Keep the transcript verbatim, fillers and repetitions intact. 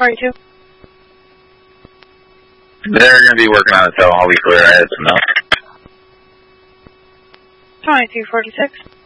forty-two. They're going to be working on it, so I'll be clear. I had some notes. twenty-two forty-six.